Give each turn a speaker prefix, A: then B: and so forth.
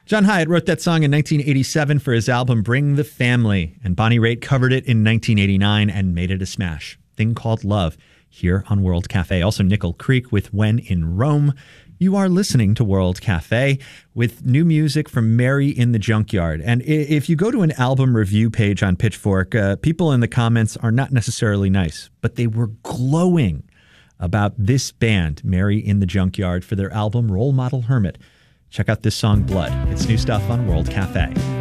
A: John Hiatt wrote that song in 1987 for his album Bring the Family, and Bonnie Raitt covered it in 1989 and made it a smash. Thing Called Love here on World Cafe. Also Nickel Creek with When in Rome. You are listening to World Cafe with new music from Mary in the Junkyard. And if you go to an album review page on Pitchfork, people in the comments are not necessarily nice, but they were glowing about this band, Mary in the Junkyard, for their album Role Model Hermit. Check out this song, Blood. It's new stuff on World Cafe.